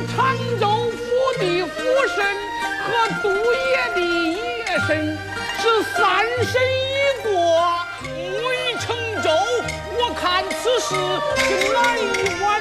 常州府的府神和都爷的爷神是三审一过，木已成舟。我看此事是难以完